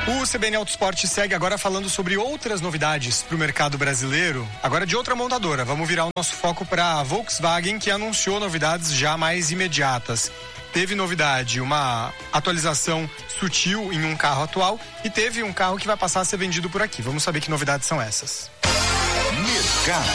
O CBN Autosport segue agora falando sobre outras novidades para o mercado brasileiro, agora de outra montadora. Vamos virar o nosso foco para a Volkswagen, que anunciou novidades já mais imediatas. Teve novidade, uma atualização sutil em um carro atual e teve um carro que vai passar a ser vendido por aqui. Vamos saber que novidades são essas. Mercado.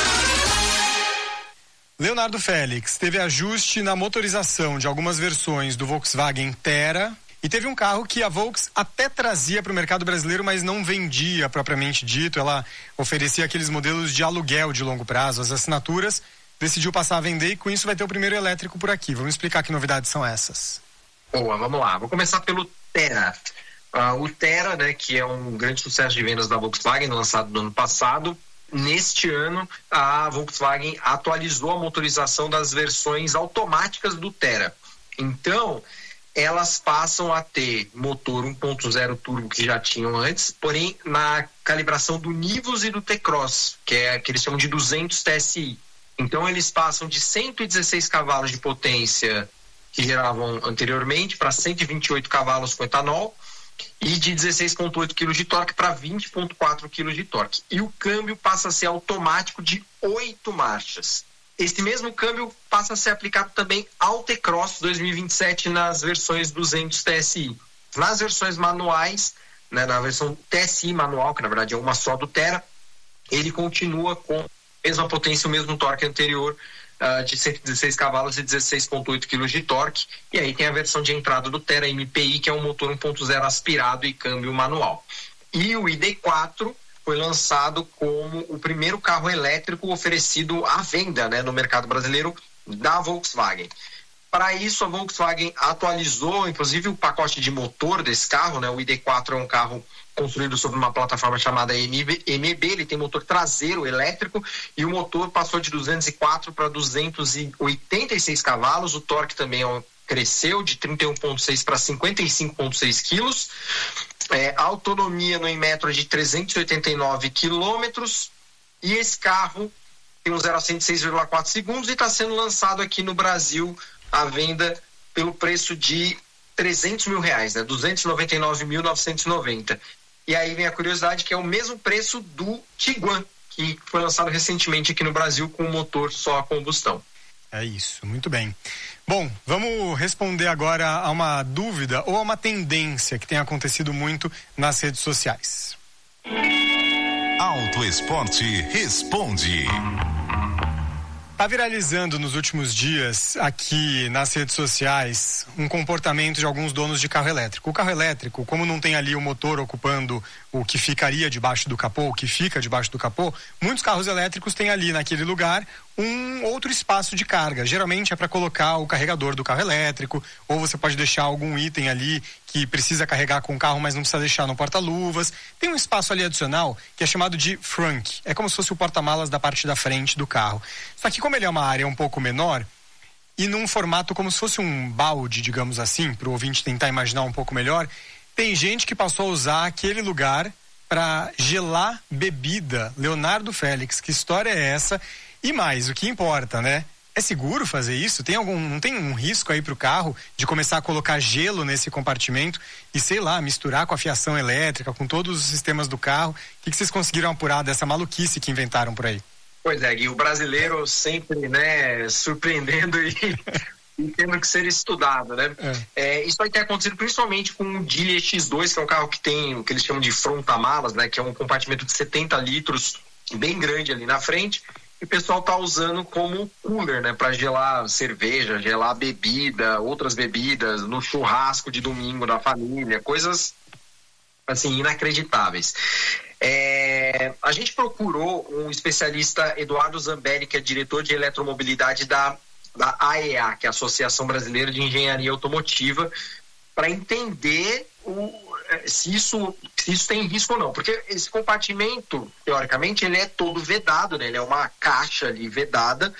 Leonardo Félix, teve ajuste na motorização de algumas versões do Volkswagen Tera. E teve um carro que a Volks até trazia para o mercado brasileiro, mas não vendia propriamente dito. Ela oferecia aqueles modelos de aluguel de longo prazo, as assinaturas. Decidiu passar a vender e com isso vai ter o primeiro elétrico por aqui. Vamos explicar que novidades são essas. Boa, vamos lá. Vou começar pelo Tera. O Tera, né, que é um grande sucesso de vendas da Volkswagen, lançado no ano passado. Neste ano, a Volkswagen atualizou a motorização das versões automáticas do Tera. Então, elas passam a ter motor 1.0 turbo que já tinham antes, porém na calibração do Nivus e do T-Cross, que eles chamam de 200 TSI. Então eles passam de 116 cavalos de potência que geravam anteriormente para 128 cavalos com etanol e de 16,8 kg de torque para 20,4 kg de torque. E o câmbio passa a ser automático de 8 marchas. Esse mesmo câmbio passa a ser aplicado também ao T-Cross 2027 nas versões 200 TSI. Nas versões manuais, né, na versão TSI manual, que na verdade é uma só do Tera, ele continua com a mesma potência, o mesmo torque anterior de 116 cavalos e 16,8 kg de torque. E aí tem a versão de entrada do Tera MPI, que é um motor 1.0 aspirado e câmbio manual. E o ID4 foi lançado como o primeiro carro elétrico oferecido à venda, né, no mercado brasileiro da Volkswagen. Para isso, a Volkswagen atualizou, inclusive, o pacote de motor desse carro, né? O ID4 é um carro construído sobre uma plataforma chamada MEB, ele tem motor traseiro elétrico e o motor passou de 204 para 286 cavalos, o torque também cresceu de 31,6 para 55,6 quilos. A autonomia no Inmetro é de 389 quilômetros e esse carro tem um 0 a 106,4 segundos e está sendo lançado aqui no Brasil à venda pelo preço de R$300 mil, né? 299.990. E aí vem a curiosidade que é o mesmo preço do Tiguan, que foi lançado recentemente aqui no Brasil com motor só a combustão. É isso, muito bem. Bom, vamos responder agora a uma dúvida ou a uma tendência que tem acontecido muito nas redes sociais. Auto Esporte responde. Está viralizando nos últimos dias aqui nas redes sociais um comportamento de alguns donos de carro elétrico. O carro elétrico, como não tem ali o motor ocupando o que ficaria debaixo do capô, o que fica debaixo do capô, muitos carros elétricos têm ali naquele lugar um outro espaço de carga. Geralmente é para colocar o carregador do carro elétrico, ou você pode deixar algum item ali que precisa carregar com o carro, mas não precisa deixar no porta-luvas. Tem um espaço ali adicional que é chamado de frunk. É como se fosse o porta-malas da parte da frente do carro. Só que como ele é uma área um pouco menor e num formato como se fosse um balde, digamos assim, para o ouvinte tentar imaginar um pouco melhor, tem gente que passou a usar aquele lugar para gelar bebida. Leonardo Félix, que história é essa? E mais, o que importa, né? É seguro fazer isso? Não tem um risco aí pro carro de começar a colocar gelo nesse compartimento e, sei lá, misturar com a fiação elétrica, com todos os sistemas do carro? O que vocês conseguiram apurar dessa maluquice que inventaram por aí? Pois é, Gui, o brasileiro sempre, né, surpreendendo e tendo que ser estudado, né? Isso vai ter acontecido principalmente com o Geely X2, que é um carro que tem o que eles chamam de fronta-malas, né, que é um compartimento de 70 litros, bem grande ali na frente. E o pessoal tá usando como cooler, né? Para gelar cerveja, gelar bebida, outras bebidas, no churrasco de domingo da família, coisas assim, inacreditáveis. A gente procurou um especialista, Eduardo Zambelli, que é diretor de eletromobilidade da AEA, que é a Associação Brasileira de Engenharia Automotiva, para entender se isso tem risco ou não, porque esse compartimento, teoricamente, ele é todo vedado, né? Ele é uma caixa ali vedada,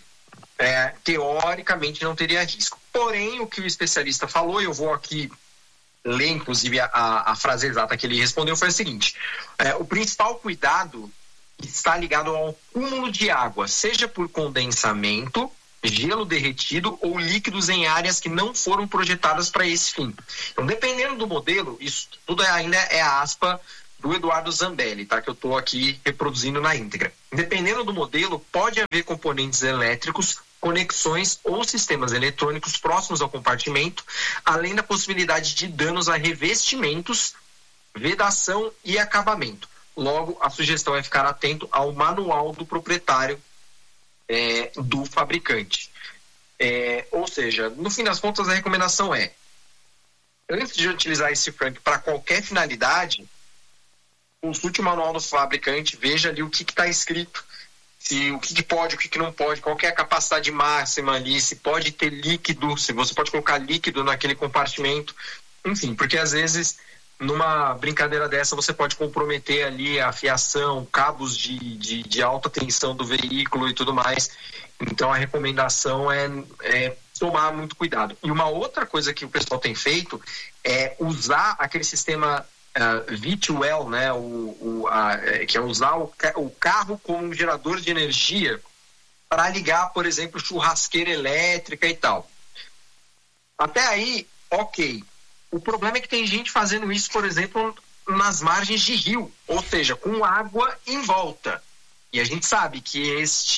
teoricamente não teria risco. Porém, o que o especialista falou, eu vou aqui ler, inclusive, a frase exata que ele respondeu, foi o seguinte: o principal cuidado está ligado ao acúmulo de água, seja por condensamento gelo derretido ou líquidos em áreas que não foram projetadas para esse fim. Então, dependendo do modelo, isso tudo ainda é a aspa do Eduardo Zambelli, tá? Que eu estou aqui reproduzindo na íntegra. Dependendo do modelo, pode haver componentes elétricos, conexões ou sistemas eletrônicos próximos ao compartimento, além da possibilidade de danos a revestimentos, vedação e acabamento. Logo, a sugestão é ficar atento ao manual do proprietário do fabricante. Ou seja, no fim das contas, a recomendação é: antes de utilizar esse frank para qualquer finalidade, consulte o manual do fabricante, veja ali o que está escrito, o que pode, o que não pode, qual que é a capacidade máxima ali, se pode ter líquido, se você pode colocar líquido naquele compartimento, enfim, porque às vezes numa brincadeira dessa você pode comprometer ali a fiação, cabos de alta tensão do veículo e tudo mais. Então a recomendação é tomar muito cuidado. E uma outra coisa que o pessoal tem feito é usar aquele sistema V2L, né, que é usar o carro como um gerador de energia para ligar, por exemplo, churrasqueira elétrica e tal. Até aí, ok. O problema é que tem gente fazendo isso, por exemplo, nas margens de rio, ou seja, com água em volta. E a gente sabe que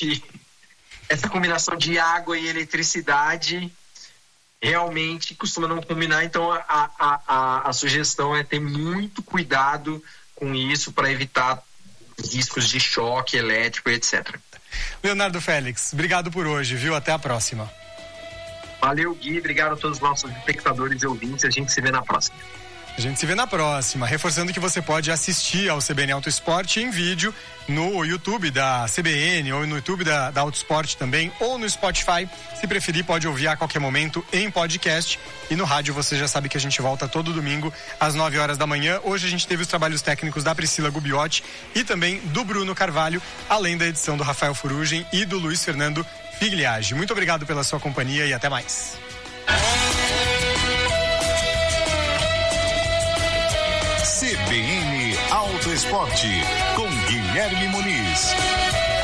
essa combinação de água e eletricidade realmente costuma não combinar, então a sugestão é ter muito cuidado com isso para evitar riscos de choque elétrico, etc. Leonardo Félix, obrigado por hoje, viu? Até a próxima. Valeu, Gui. Obrigado a todos os nossos espectadores e ouvintes. A gente se vê na próxima. A gente se vê na próxima. Reforçando que você pode assistir ao CBN Auto Esporte em vídeo no YouTube da CBN ou no YouTube da Auto Esporte também, ou no Spotify. Se preferir, pode ouvir a qualquer momento em podcast. E no rádio você já sabe que a gente volta todo domingo às 9 horas da manhã. Hoje a gente teve os trabalhos técnicos da Priscila Gubiotti e também do Bruno Carvalho, além da edição do Rafael Furugem e do Luiz Fernando Figliage. Muito obrigado pela sua companhia e até mais. CBN Auto Esporte com Guilherme Muniz.